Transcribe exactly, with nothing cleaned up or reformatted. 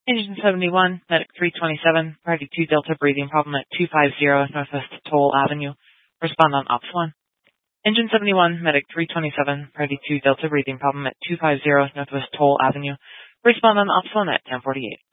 Engine seventy-one, Medic three twenty-seven, Party two Delta breathing problem at two five zero Northwest Toll Avenue. Respond on Ops one. Engine seventy-one, Medic three twenty-seven, Party two Delta breathing problem at two five zero Northwest Toll Avenue. Respond on Ops one at ten forty-eight.